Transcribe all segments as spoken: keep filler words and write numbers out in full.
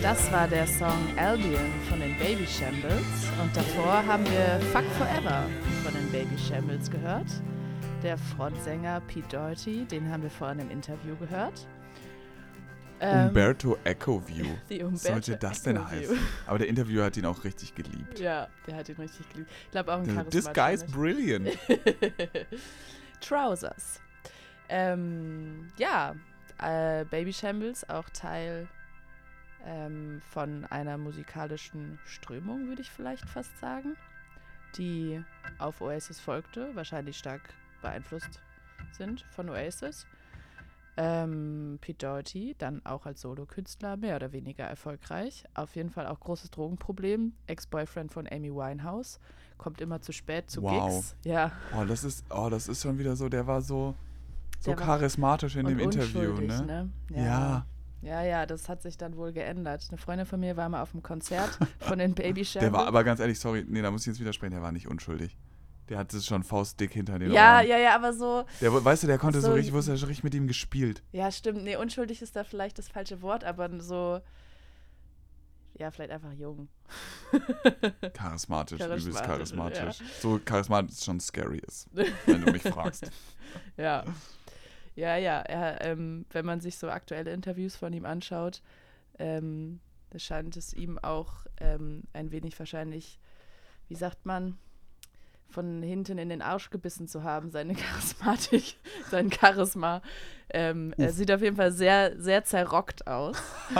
Das war der Song Albion von den Baby Shambles und davor haben wir Fuck Forever von den Baby Shambles gehört. Der Frontsänger Pete Doherty, den haben wir vorhin im Interview gehört. Ähm, Umberto Ecoview. Umberto Was sollte das denn Ecoview. heißen? Aber der Interviewer hat ihn auch richtig geliebt. Ja, der hat ihn richtig geliebt. Ich glaube auch ein Der, charismatischer This guy's Mensch. brilliant. Trousers. Ähm, ja, äh, Baby Shambles, auch Teil ähm, von einer musikalischen Strömung, würde ich vielleicht fast sagen, die auf Oasis folgte, wahrscheinlich stark beeinflusst sind von Oasis. Ähm, Pete Doherty, dann auch als Solokünstler, mehr oder weniger erfolgreich. Auf jeden Fall auch großes Drogenproblem. Ex-Boyfriend von Amy Winehouse. Kommt immer zu spät zu Wow. Gigs. Ja. Oh, das ist, oh, das ist schon wieder so, der war so, so Der war charismatisch in dem Interview, unschuldig, ne? ne? Ja. ja. Ja, ja, das hat sich dann wohl geändert. Eine Freundin von mir war mal auf dem Konzert von den Baby Shambles. Der war aber ganz ehrlich, sorry, nee, da muss ich jetzt widersprechen, der war nicht unschuldig. Der hatte es schon faustdick hinter den Ja, Ohren. ja, ja, aber so. Der, weißt du, der konnte so, so richtig, wusste, er schon richtig mit ihm gespielt. Ja, stimmt. Nee, unschuldig ist da vielleicht das falsche Wort, aber so. Ja, vielleicht einfach jung. Charismatisch, Charismatisch, übelst charismatisch. ja. So charismatisch es schon scary ist, wenn du mich fragst. Ja. Ja, ja. Er, ähm, wenn man sich so aktuelle Interviews von ihm anschaut, ähm, da scheint es ihm auch ähm, ein wenig wahrscheinlich, wie sagt man, von hinten in den Arsch gebissen zu haben, seine Charismatik, sein Charisma. Ähm, er sieht auf jeden Fall sehr, sehr zerrockt aus.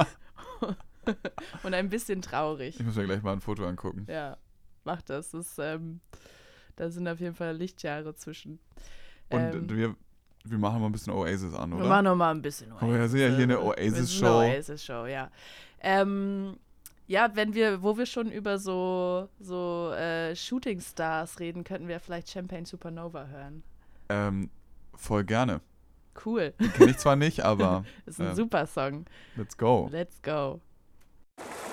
Und ein bisschen traurig. Ich muss mir gleich mal ein Foto angucken. Ja, mach das. das ist, ähm, da sind auf jeden Fall Lichtjahre zwischen. Und Ähm, wir, wir machen mal ein bisschen Oasis an, oder? wir machen noch mal ein bisschen Oasis. Aber wir sind ja hier eine Oasis-Show. Eine Oasis-Show, ja. Ähm, ja, wenn wir, wo wir schon über so, so äh, Shooting Stars reden, könnten wir vielleicht Champagne Supernova hören. Ähm, voll gerne. Cool. Kenn ich zwar nicht, aber Das ist ein äh, super Song. let's go. Let's go.